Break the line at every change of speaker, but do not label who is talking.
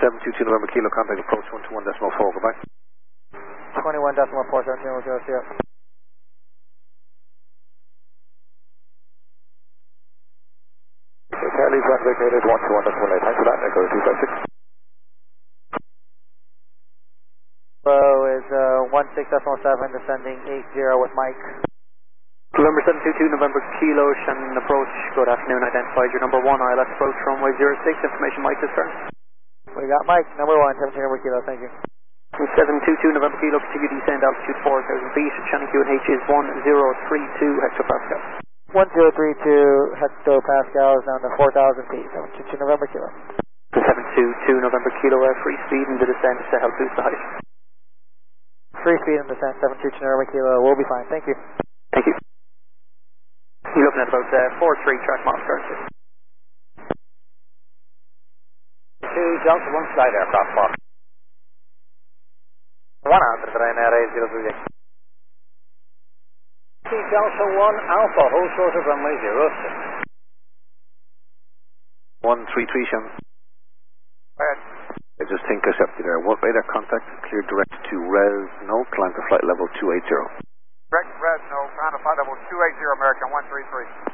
722 November Kilo, contact approach 121.4, goodbye.
21.4, 17 November Kilo, see ya.
Charlie's one vacated 121.18, thanks for that, Echo 256.
Hello, is 16.7 descending 80 with Mike.
November 722 November Kilo, Shannon approach, good afternoon, identified your number 1 ILS approach runway 06, information Mike is first.
We got Mike, number 1, 17 November Kilo, thank you.
722 November Kilo, continue descend altitude 4,000 feet, Shannon QNH is 1032 hectopascal.
1032 hectopascals down to 4,000 feet, 722 November Kilo.
722 November Kilo, free speed in the descent to help boost the height.
Free speed in descent, 722 November Kilo, we'll be fine, thank you.
Thank you. You're looking at about 4-3 track miles currently.
2 Delta 1 flight aircraft park.
1 answer to Ryanair 8038.
2 Delta 1 Alpha, hold short of runway 06.
133 Shannon. I just think accepted there. What radar contact clear direct to res, no, climb to flight level 280.
Direct res, no, ground to flight level 280, American 133.